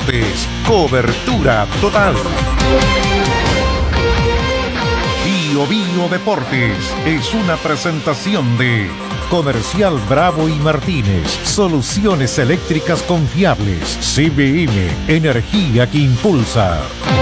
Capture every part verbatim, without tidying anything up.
Deportes, cobertura total. Bio Bio Deportes es una presentación de Comercial Bravo y Martínez, soluciones eléctricas confiables. C B M, energía que impulsa.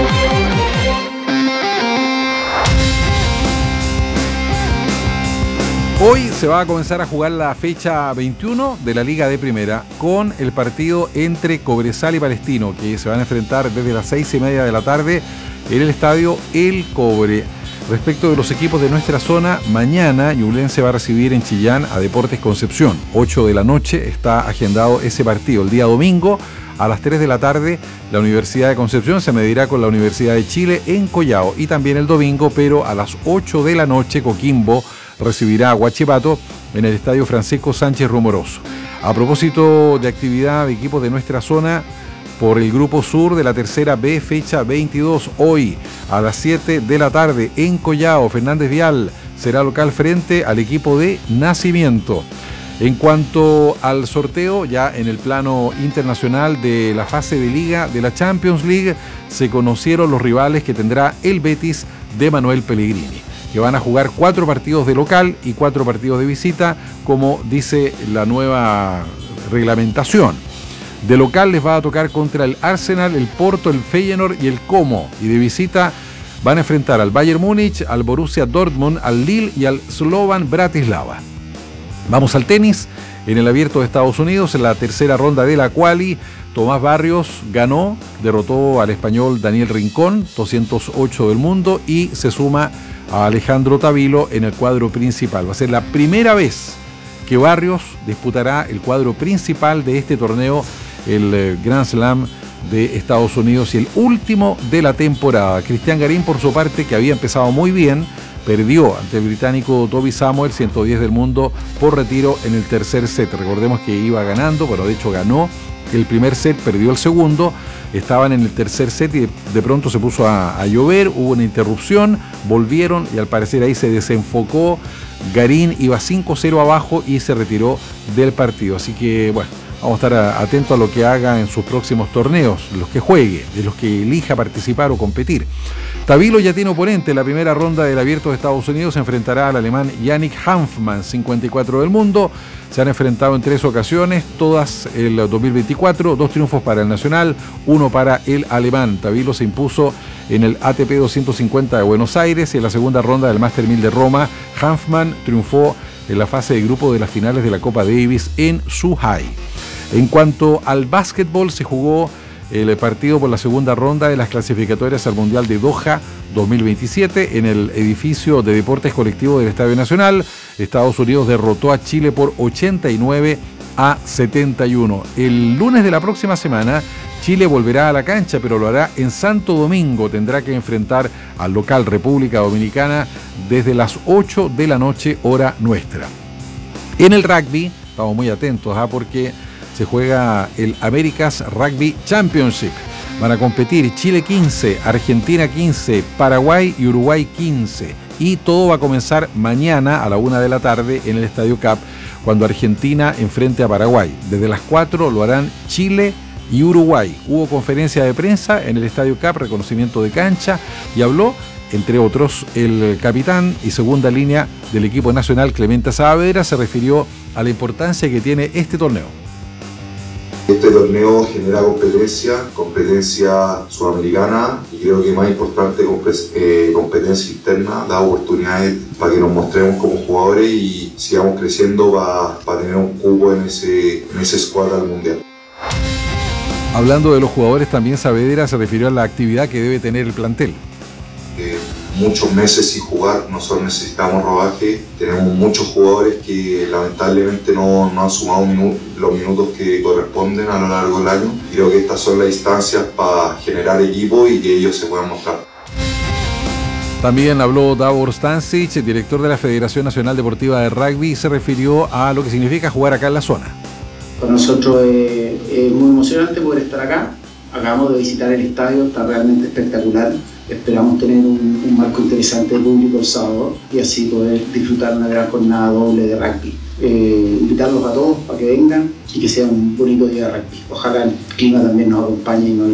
Hoy se va a comenzar a jugar la fecha veintiuno de la Liga de Primera con el partido entre Cobresal y Palestino, que se van a enfrentar desde las seis y media de la tarde en el estadio El Cobre. Respecto de los equipos de nuestra zona, mañana Ñublense va a recibir en Chillán a Deportes Concepción. ocho de la noche está agendado ese partido. El día domingo, a las tres de la tarde, la Universidad de Concepción se medirá con la Universidad de Chile en Collao. Y también el domingo, pero a las ocho de la noche, Coquimbo recibirá a Huachipato en el Estadio Francisco Sánchez Rumoroso. A propósito de actividad de equipos de nuestra zona, por el Grupo Sur de la Tercera B, fecha veintidós, hoy a las siete de la tarde en Collao, Fernández Vial será local frente al equipo de Nacimiento. En cuanto al sorteo, ya en el plano internacional de la fase de liga de la Champions League, se conocieron los rivales que tendrá el Betis de Manuel Pellegrini, que van a jugar cuatro partidos de local y cuatro partidos de visita, como dice la nueva reglamentación. De local les va a tocar contra el Arsenal, el Porto, el Feyenoord y el Como. Y de visita van a enfrentar al Bayern Múnich, al Borussia Dortmund, al Lille y al Slovan Bratislava. Vamos al tenis. En el Abierto de Estados Unidos, en la tercera ronda de la quali, Tomás Barrios ganó, derrotó al español Daniel Rincón, doscientos ocho del mundo, y se suma a Alejandro Tavilo en el cuadro principal. Va a ser la primera vez que Barrios disputará el cuadro principal de este torneo, el Grand Slam de Estados Unidos, y el último de la temporada. Cristian Garín, por su parte, que había empezado muy bien, perdió ante el británico Toby Samuel, ciento diez del mundo, por retiro en el tercer set. Recordemos que iba ganando, pero de hecho ganó el primer set, perdió el segundo. Estaban en el tercer set y de pronto se puso a, a llover, hubo una interrupción, volvieron y al parecer ahí se desenfocó. Garín iba cinco cero abajo y se retiró del partido. Así que, bueno, vamos a estar atentos a lo que haga en sus próximos torneos, los que juegue, de los que elija participar o competir. Tavilo ya tiene oponente en la primera ronda del Abierto de Estados Unidos. Se enfrentará al alemán Yannick Hanfmann, cincuenta y cuatro del mundo. Se han enfrentado en tres ocasiones, todas el dos mil veinticuatro, dos triunfos para el nacional, uno para el alemán. Tavilo se impuso en el A T P doscientos cincuenta de Buenos Aires y en la segunda ronda del Master mil de Roma. Hanfmann triunfó en la fase de grupo de las finales de la Copa Davis en Zhuhai. En cuanto al básquetbol, se jugó el partido por la segunda ronda de las clasificatorias al Mundial de Doha dos mil veintisiete en el edificio de deportes colectivos del Estadio Nacional. Estados Unidos derrotó a Chile por ochenta y nueve a setenta y uno. El lunes de la próxima semana, Chile volverá a la cancha, pero lo hará en Santo Domingo. Tendrá que enfrentar al local República Dominicana desde las ocho de la noche, hora nuestra. En el rugby, estamos muy atentos, ¿eh? porque se juega el America's Rugby Championship. Van a competir Chile quince, Argentina quince, Paraguay y Uruguay quince. Y todo va a comenzar mañana a la una de la tarde en el Estadio Cap, cuando Argentina enfrente a Paraguay. Desde las cuatro lo harán Chile y Uruguay. Hubo conferencia de prensa en el Estadio Cap, reconocimiento de cancha, y habló, entre otros, el capitán y segunda línea del equipo nacional, Clemente Saavedra. Se refirió a la importancia que tiene este torneo. Este torneo genera competencia, competencia sudamericana y creo que más importante, eh, competencia interna, da oportunidades para que nos mostremos como jugadores y sigamos creciendo para, para tener un cupo en ese, en ese squad al mundial. Hablando de los jugadores, también Saavedra se refirió a la actividad que debe tener el plantel. Eh, muchos meses sin jugar, nosotros necesitamos rodaje, tenemos muchos jugadores que lamentablemente no, no han sumado minu- los minutos que corresponden a lo largo del año. Creo que estas son las instancias para generar equipo y que ellos se puedan mostrar. También habló Davor Stancic, director de la Federación Nacional Deportiva de Rugby, y se refirió a lo que significa jugar acá en la zona. Para nosotros es, es muy emocionante poder estar acá. Acabamos de visitar el estadio, está realmente espectacular. Esperamos tener un, un marco interesante de público el sábado y así poder disfrutar una gran jornada doble de rugby. Eh, invitarlos a todos para que vengan y que sea un bonito día de rugby. Ojalá el clima también nos acompañe y nos